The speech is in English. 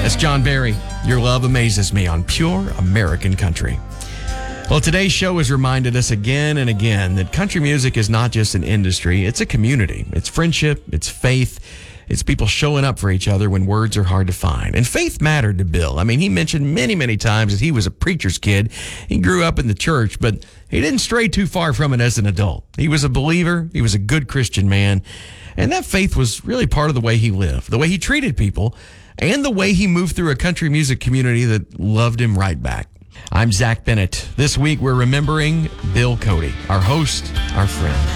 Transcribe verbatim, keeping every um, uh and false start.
That's John Barry. Your love amazes me on Pure American Country. Well, today's show has reminded us again and again that country music is not just an industry, it's a community. It's friendship, it's faith, it's people showing up for each other when words are hard to find. And faith mattered to Bill. I mean, he mentioned many, many times that he was a preacher's kid. He grew up in the church, but he didn't stray too far from it as an adult. He was a believer. He was a good Christian man. And that faith was really part of the way he lived, the way he treated people, and the way he moved through a country music community that loved him right back. I'm Zach Bennett. This week, we're remembering Bill Cody, our host, our friend.